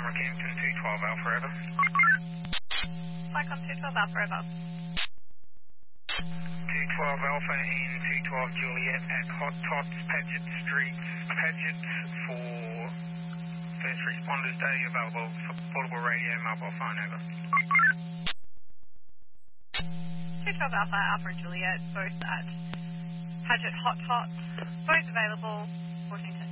Rockhampton 212 Alpha Ever. Flycom 212 Alpha Ever. 212 Alpha and 212 Juliet at Hot Tots, Paget Street, Paget for First Responders Day, available for portable radio, mobile phone, over. 212 Alpha, Alpha and Juliet, both at Paget Hot Tots, both available, 14